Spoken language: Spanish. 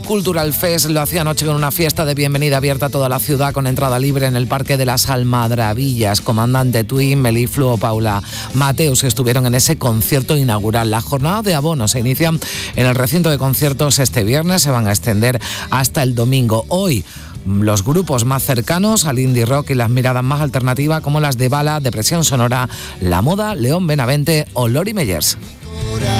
Cultural Fest lo hacía anoche con una fiesta de bienvenida abierta a toda la ciudad con entrada libre en el Parque de las Almadrabillas. Comandante Twin, Meliflu o Paula Mateus estuvieron en ese concierto inaugural. La jornada de abono se inicia en el recinto de conciertos este viernes, se van a extender hasta el domingo. Hoy, los grupos más cercanos al indie rock y las miradas más alternativas como las de Bala, Depresión Sonora, La Moda, León Benavente o Lori Meyers.